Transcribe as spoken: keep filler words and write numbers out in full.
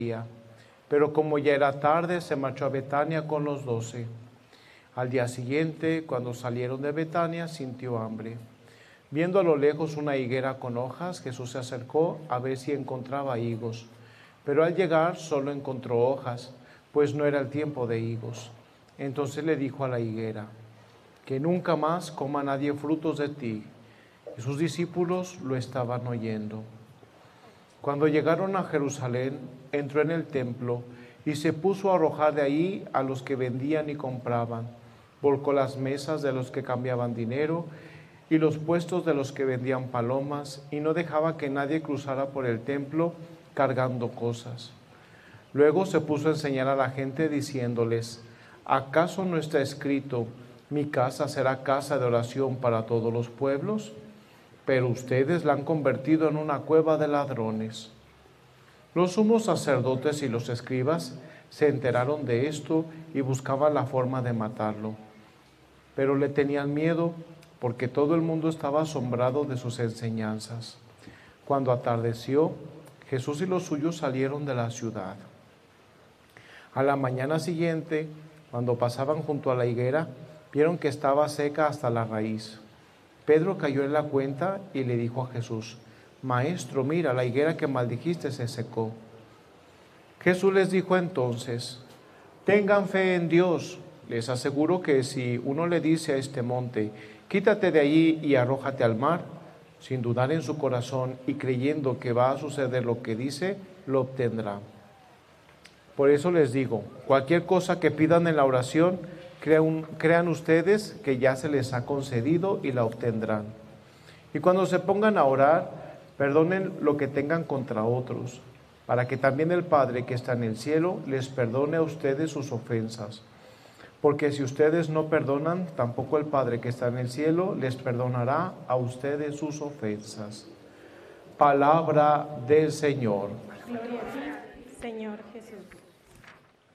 día. Pero como ya era tarde, se marchó a Betania con los doce. Al día siguiente, cuando salieron de Betania, sintió hambre. Viendo a lo lejos una higuera con hojas, Jesús se acercó a ver si encontraba higos. Pero al llegar solo encontró hojas, pues no era el tiempo de higos. Entonces le dijo a la higuera: que nunca más coma nadie frutos de ti. Y sus discípulos lo estaban oyendo. Cuando llegaron a Jerusalén, entró en el templo y se puso a arrojar de ahí a los que vendían y compraban. Volcó las mesas de los que cambiaban dinero y los puestos de los que vendían palomas, y no dejaba que nadie cruzara por el templo cargando cosas. Luego se puso a enseñar a la gente diciéndoles: ¿acaso no está escrito: mi casa será casa de oración para todos los pueblos? Pero ustedes la han convertido en una cueva de ladrones. Los sumos sacerdotes y los escribas se enteraron de esto y buscaban la forma de matarlo. Pero le tenían miedo porque todo el mundo estaba asombrado de sus enseñanzas. Cuando atardeció, Jesús y los suyos salieron de la ciudad. A la mañana siguiente, cuando pasaban junto a la higuera, vieron que estaba seca hasta la raíz. Pedro cayó en la cuenta y le dijo a Jesús: Maestro, mira, la higuera que maldijiste se secó. Jesús les dijo entonces: tengan fe en Dios. Les aseguro que si uno le dice a este monte: quítate de allí y arrójate al mar, sin dudar en su corazón y creyendo que va a suceder lo que dice, lo obtendrá. Por eso les digo, cualquier cosa que pidan en la oración, crean, crean ustedes que ya se les ha concedido y la obtendrán. Y cuando se pongan a orar, perdonen lo que tengan contra otros, para que también el Padre que está en el cielo les perdone a ustedes sus ofensas. Porque si ustedes no perdonan, tampoco el Padre que está en el cielo les perdonará a ustedes sus ofensas. Palabra del Señor. Gloria a ti, Señor Jesús.